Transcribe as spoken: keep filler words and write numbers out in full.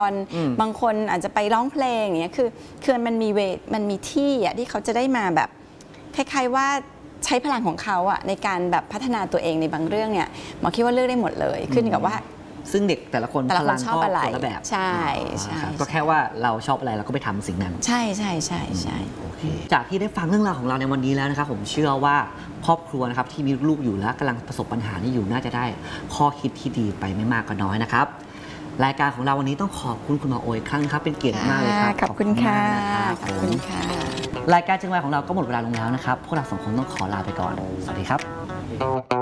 บางคนอาจจะไปร้องเพลงอย่างเงี้ยคือคือมันมีเวทมันมีที่อ่ะที่เขาจะได้มาแบบคล้ายๆว่าใช้พลังของเขาอ่ะในการแบบพัฒนาตัวเองในบางเรื่องเนี่ยหมอคิดว่าเลือกได้หมดเลยขึ้นกับว่าซึ่งเด็กแต่ละคนพลังก็คนละแบบใช่ใช่ก็แค่ว่าเราชอบอะไรเราก็ไปทำสิ่งนั้นใช่ใช่ใช่ใช่จากที่ได้ฟังเรื่องราวของเราในวันนี้แล้วนะครับผมเชื่อว่าครอบครัวนะครับที่มีลูกอยู่แล้วกำลังประสบปัญหานี้อยู่น่าจะได้ข้อคิดที่ดีไปไม่มากก็น้อยนะครับรายการของเราวันนี้ต้องขอบคุณคุณหมอโอยครั้งครับเป็นเกียรติมากเลยครับขอบคุณค่ะขอบคุณค่ะรายการเชิงวัยของเราก็หมดเวลาลงแล้วนะครับพวกเราสองคนต้องขอลาไปก่อนสวัสดีครับ